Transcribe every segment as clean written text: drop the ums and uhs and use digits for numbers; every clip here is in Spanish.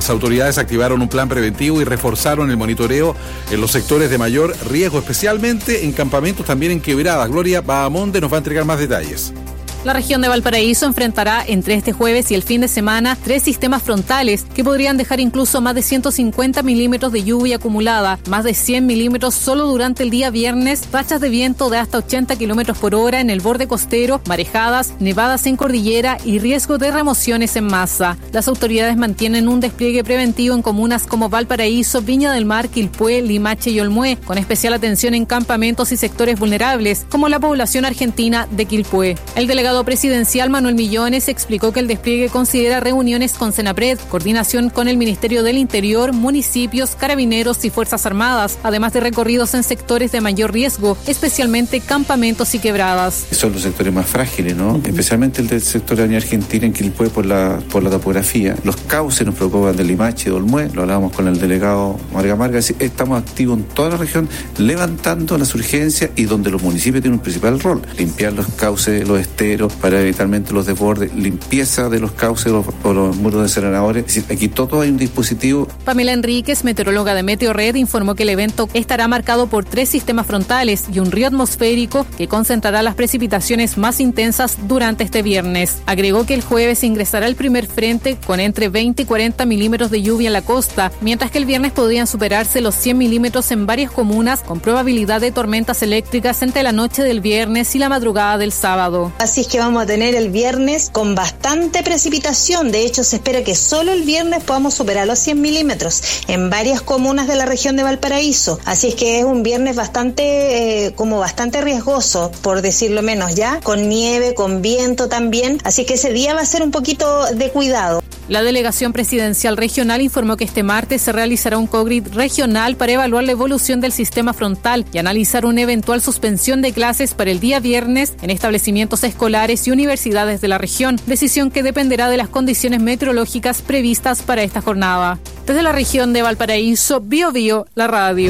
Las autoridades activaron un plan preventivo y reforzaron el monitoreo en los sectores de mayor riesgo, especialmente en campamentos, también en quebradas. Gloria Bahamonde nos va a entregar más detalles. La región de Valparaíso enfrentará entre este jueves y el fin de semana 3 sistemas frontales que podrían dejar incluso más de 150 milímetros de lluvia acumulada, más de 100 milímetros solo durante el día viernes, rachas de viento de hasta 80 kilómetros por hora en el borde costero, marejadas, nevadas en cordillera y riesgo de remociones en masa. Las autoridades mantienen un despliegue preventivo en comunas como Valparaíso, Viña del Mar, Quilpué, Limache y Olmué, con especial atención en campamentos y sectores vulnerables, como la población argentina de Quilpué. El delegado presidencial Manuel Millones explicó que el despliegue considera reuniones con Senapred, coordinación con el Ministerio del Interior, municipios, carabineros y Fuerzas Armadas, además de recorridos en sectores de mayor riesgo, especialmente campamentos y quebradas. Son los sectores más frágiles, ¿no? Especialmente el del sector de la Argentina, en Quilpué, por la topografía. Los cauces nos preocupan de Limache, de Olmué, lo hablábamos con el delegado Marga. Estamos activos en toda la región, levantando las urgencias y donde los municipios tienen un principal rol: limpiar los cauces, los esteros, para evitar los desbordes, limpieza de los cauces o los muros de serenadores. Es decir, aquí todo hay un dispositivo. Pamela Enríquez, meteoróloga de Meteorred, informó que el evento estará marcado por 3 sistemas frontales y un río atmosférico que concentrará las precipitaciones más intensas durante este viernes. Agregó que el jueves ingresará el primer frente con entre 20 y 40 milímetros de lluvia en la costa, mientras que el viernes podrían superarse los 100 milímetros en varias comunas, con probabilidad de tormentas eléctricas entre la noche del viernes y la madrugada del sábado. Así es que vamos a tener el viernes con bastante precipitación. De hecho, se espera que solo el viernes podamos superar los 100 milímetros en varias comunas de la región de Valparaíso. Así es que es un viernes bastante riesgoso, por decirlo menos, ya, con nieve, con viento también. Así que ese día va a ser un poquito de cuidado. La delegación presidencial regional informó que este martes se realizará un COGRID regional para evaluar la evolución del sistema frontal y analizar una eventual suspensión de clases para el día viernes en establecimientos escolares y universidades de la región, decisión que dependerá de las condiciones meteorológicas previstas para esta jornada. Desde la región de Valparaíso, BioBio, la radio.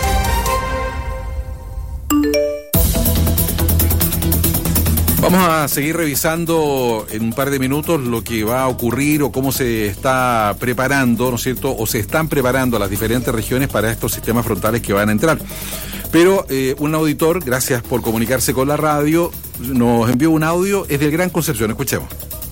Vamos a seguir revisando en un par de minutos lo que va a ocurrir o cómo se está preparando, ¿no es cierto? O se están preparando las diferentes regiones para estos sistemas frontales que van a entrar. Pero un auditor, gracias por comunicarse con la radio, nos envió un audio, es del Gran Concepción. Escuchemos.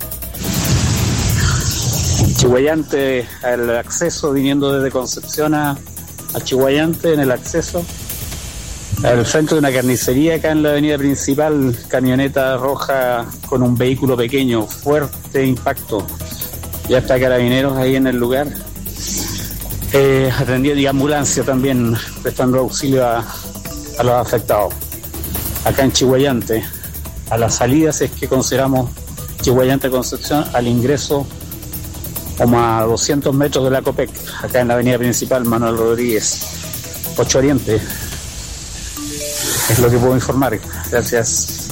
Chihuayante, el acceso viniendo desde Concepción a Chihuayante, en el acceso. Al frente de una carnicería acá en la avenida principal, camioneta roja con un vehículo pequeño, fuerte impacto. Ya está Carabineros ahí en el lugar. Atendía y ambulancia también, prestando auxilio a los afectados. Acá en Chihuayante, a las salidas es que consideramos Chihuayante Concepción, al ingreso como a 200 metros de la COPEC, acá en la avenida principal Manuel Rodríguez, 8 Oriente. Es lo que puedo informar. Gracias.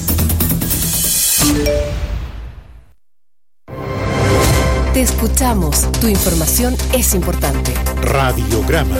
Te escuchamos. Tu información es importante. Radiograma.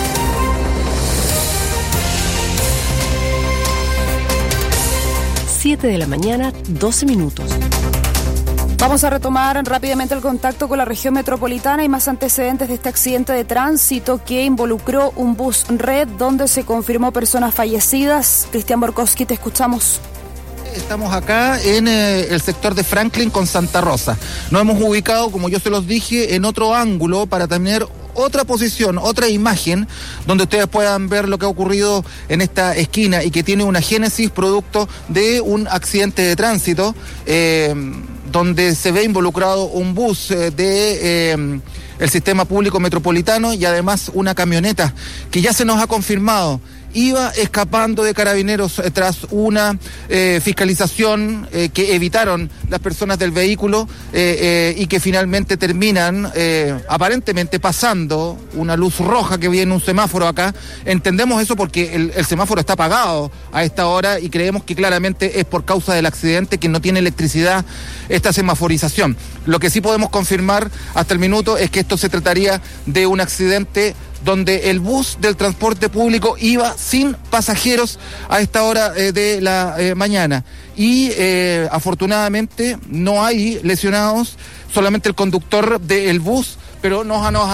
Siete de la mañana, 12 minutos. Vamos a retomar rápidamente el contacto con la región metropolitana y más antecedentes de este accidente de tránsito que involucró un bus red donde se confirmó personas fallecidas. Cristian Borkowski, te escuchamos. Estamos acá en el sector de Franklin con Santa Rosa. Nos hemos ubicado, como yo se los dije, en otro ángulo para tener otra posición, otra imagen, donde ustedes puedan ver lo que ha ocurrido en esta esquina y que tiene una génesis producto de un accidente de tránsito, donde se ve involucrado un bus de el sistema público metropolitano y además una camioneta que ya se nos ha confirmado iba escapando de Carabineros tras una fiscalización que evitaron las personas del vehículo y que finalmente terminan aparentemente pasando una luz roja que viene un semáforo acá. Entendemos eso porque el semáforo está apagado a esta hora y creemos que claramente es por causa del accidente, que no tiene electricidad esta semaforización. Lo que sí podemos confirmar hasta el minuto es que esto se trataría de un accidente donde el bus del transporte público iba sin pasajeros a esta hora de la mañana. Y afortunadamente no hay lesionados, solamente el conductor del bus, pero nos